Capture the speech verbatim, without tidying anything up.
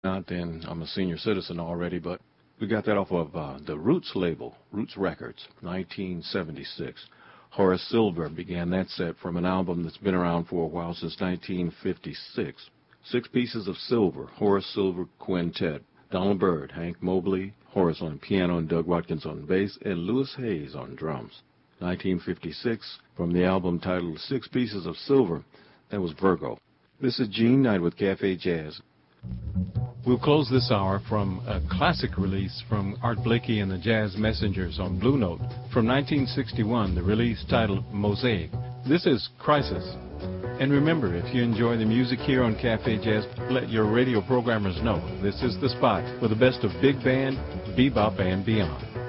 Not then I'm a senior citizen already, but we got that off of uh, the Roots label, Roots Records, nineteen seventy-six. Horace Silver began that set from an album that's been around for a while, since nineteen fifty-six. Six Pieces of Silver, Horace Silver Quintet. Donald Byrd, Hank Mobley, Horace on piano and Doug Watkins on bass, and Louis Hayes on drums. nineteen fifty-six, from the album titled Six Pieces of Silver, that was Virgo. This is Gene Knight with Cafe Jazz. We'll close this hour from a classic release from Art Blakey and the Jazz Messengers on Blue Note from nineteen sixty-one, the release titled Mosaic. This is Crisis. And remember, if you enjoy the music here on Cafe Jazz, let your radio programmers know this is the spot for the best of big band, bebop, and beyond.